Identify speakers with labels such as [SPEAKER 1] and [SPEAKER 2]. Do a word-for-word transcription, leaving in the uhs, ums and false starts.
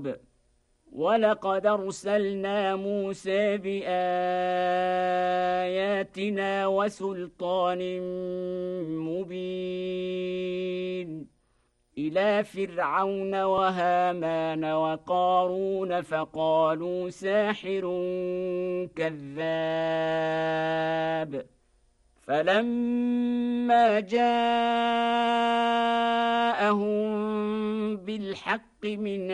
[SPEAKER 1] العقاب ولقد أرسلنا موسى بآياتنا وسلطان مبين إلى فرعون وهامان وقارون فقالوا ساحر كذاب فلما جاءهم بالحق من